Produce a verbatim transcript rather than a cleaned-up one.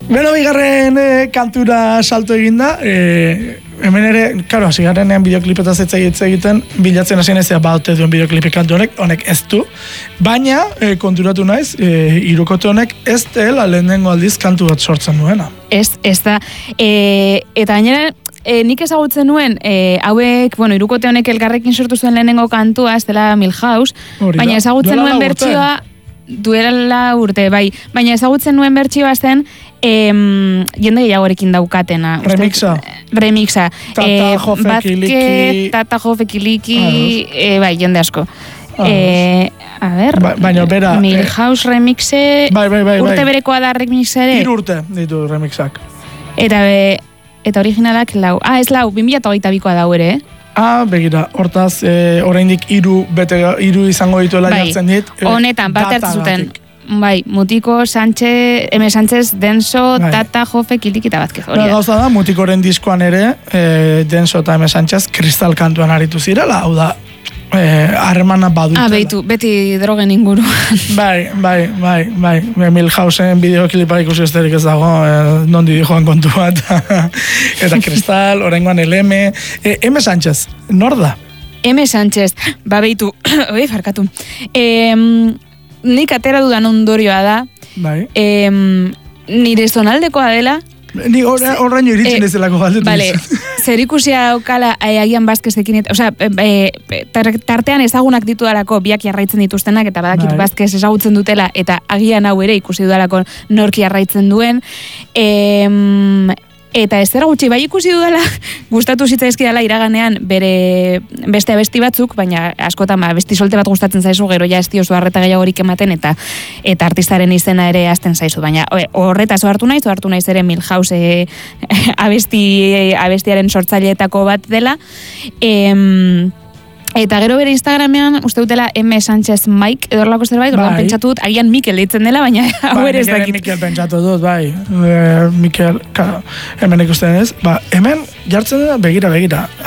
Beno, bigarren eh, kantura salto eginda, eh, hemen ere, karo, hasi garenean bideoklipetaz ez egiten, bilatzen hasien ez baute duen bideoklipe kantu honek, honek ez du, baina eh, konturatu naiz, eh, hirukote honek ez dela lehenengo aldiz kantu bat sortzen duena. Ez, ez da, e, eta gainera, E, nik ezagutzen nuen, e, hauek, bueno, hirukote honek elkarrekin sortu zuen lehenengo kantua, ez dela Milhouse, baina ezagutzen nuen bertsioa, duela urte, bai, baina ezagutzen nuen bertsioa zen, em, jende gehiagorekin daukatena. Remixa. Remixa. Tata e, Jofe Kiliki. Tata Jofe Kiliki, e, bai, jende asko. Ah, e, a ber, ba, baina bera, Milhouse remixe, bai, bai, bai, urte bai. berekoa da remixe ere? Hiru urte ditu remixak. Eta be, Eta originalak lau. Ah, ez lau, bi mila hogeita bikoa dau ere, eh? Ah, begira, hortaz, e, oraindik hiru bete hiru izango dituela bai, jartzen dit. E, honetan, parte hartu zuten. Bai, Mutiko, Sánchez, M. Sánchez, Denso, bai. Tata, Jofe, Kiliki eta Vázquez. Ba, gauza da, Mutikoren diskoan ere, e, Denso eta M. Sánchez kristal kantuan aritu zirela, hau da, harremana badutela. Ah, behitu, beti drogen inguruan. Bai, bai, bai, bai. Milhausen bideoklipa ikusi esterik ez dago, eh, nondi di joan kontu bat. Eta kristal, orengoan L M. Eh, M. Sánchez, nor da? M. Sánchez, ba behitu, oi, farkatu. E, nik atera dudan ondorioa da, bai. E, nire zonaldekoa dela, Ni horrein iritsin ez delako galdetu. Vale, zer ikusia daukala agian Vázquezekin, osea, e, tartean ezagunak ditu dalako biak jarraitzen dituztenak, eta badakit bai. Vázquez ezagutzen dutela, eta agian hau ere ikusi dudalako norki jarraitzen duen. E, eta ez zera gutxi, bai ikusi dudala, gustatu zitzaizkidala iraganean bere beste abesti batzuk, baina askotan ba, abesti solte bat gustatzen zaizu, gero ja ez diozu arreta gehiagorik ematen, eta eta artistaren izena ere hasten zaizu, baina horretaz ohartu naiz, ohartu naiz ere Milhouse e, abesti, abestiaren sortzaileetako bat dela. Em, Eta gero bere Instagramean, uste dutela M. Sánchez Mike, edo horlako zerbait, orduan pentsatu dut, agian Mikel deitzen dela, baina hau ere ez dakit. Mikel pentsatu dut, bai. E, Mikel, hemen ikusten ez. Ba, hemen jartzen dena, begira, begira.